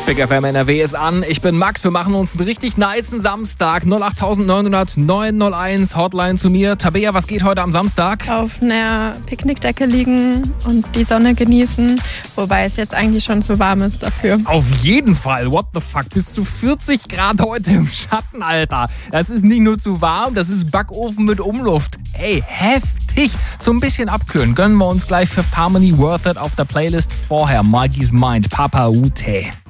Big FM NRW ist an. Ich bin Max. Wir machen uns einen richtig nicen Samstag. 08900 901 Hotline zu mir. Tabea, was geht heute am Samstag? Auf einer Picknickdecke liegen und die Sonne genießen. Wobei es jetzt eigentlich schon zu warm ist dafür. Auf jeden Fall. What the fuck? Bis zu 40 Grad heute im Schatten, Alter. Das ist nicht nur zu warm, das ist Backofen mit Umluft. Ey, heftig. So ein bisschen abkühlen. Gönnen wir uns gleich Fifth Harmony Worth It auf der Playlist. Vorher Mikey's Mind, Papa Ute.